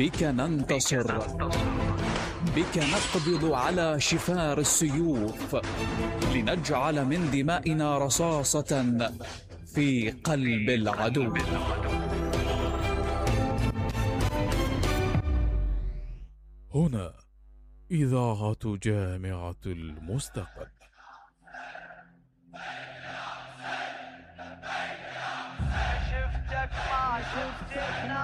بك ننتصر، بك نقبض على شفار السيوف، لنجعل من دمائنا رصاصة في قلب العدو. هنا إذاعة جامعة المستقبل. شفتك ما شفتك